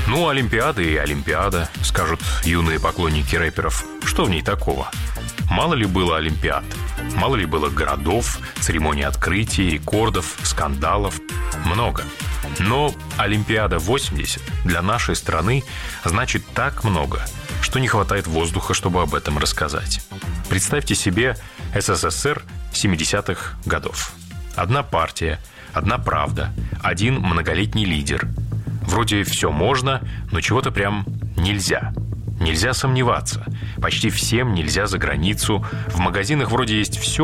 Ну, Олимпиада и Олимпиада, скажут юные поклонники рэперов. Что в ней такого? Мало ли было Олимпиад, мало ли было городов, церемоний открытия, рекордов, скандалов. Много. Но Олимпиада 80 для нашей страны значит так много, что не хватает воздуха, чтобы об этом рассказать. Представьте себе СССР 70-х годов. Одна партия, одна правда, один многолетний лидер. Вроде все можно, но чего-то прям нельзя. Нельзя сомневаться. Почти всем нельзя за границу. В магазинах вроде есть все,